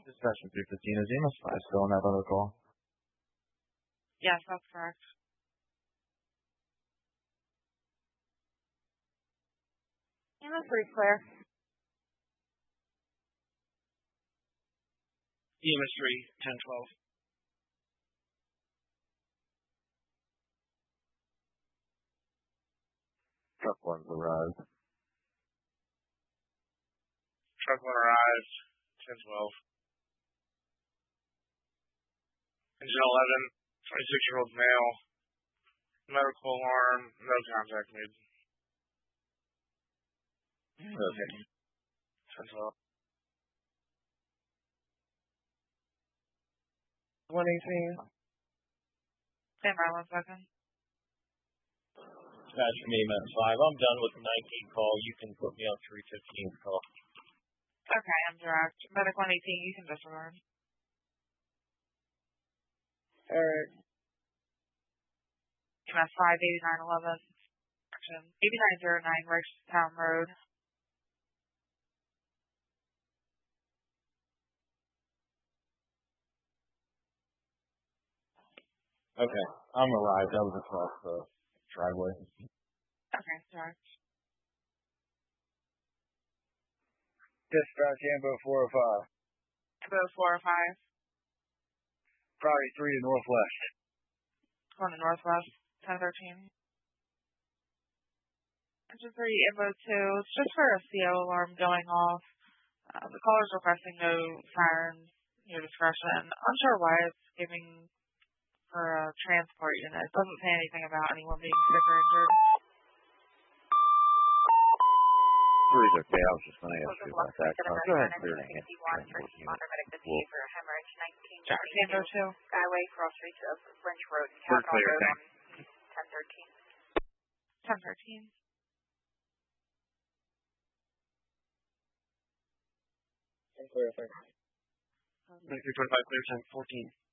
Dispatcher 315 is Amos 5 still on that other call. Yes, that's correct. Amos 3 clear. EMS 3, 1012. Truck 1's arrived. Truck 1 arrived, 1012. Engine 11, 26-year-old male. Medical alarm, no contact made. Okay. 1012. 118. Stand by 1 second. That's from EMS 5. I'm done with the 19 call. You can put me on 315 call. Okay, I'm direct. Medic 118, you can disregard. Alright. EMS 5, 8911. Action. 8909 Richtown Road. Okay. I'm arrived. That was across the driveway. Okay, direct. Dispatch Ambo 405. Ambo 405. Priority 3 to northwest. Going to northwest. 1013. Engine 3, Ambo 2. It's just for a CO alarm going off. The caller's requesting no sirens, your discretion. Unsure why it's giving for a transport unit. It doesn't say anything about anyone being sick or injured. 3's okay. I was just going to ask you about that. Go ahead and clear the hand. Ambo 2. Skyway, cross street of French Road, We're clear, Capitol Road on 1013. 1013. Clear, thanks. Medic 325 clear, 1014.